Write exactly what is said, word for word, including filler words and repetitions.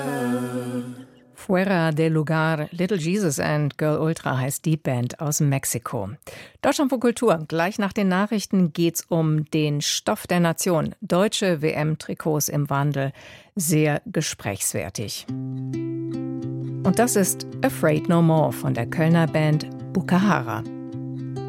Fuera del Lugar, Little Jesus and Girl Ultra heißt die Band aus Mexiko. Deutschlandfunk Kultur. Gleich nach den Nachrichten geht's um den Stoff der Nation. Deutsche W M-Trikots im Wandel. Sehr gesprächswertig. Und das ist Afraid No More von der Kölner Band Bukahara.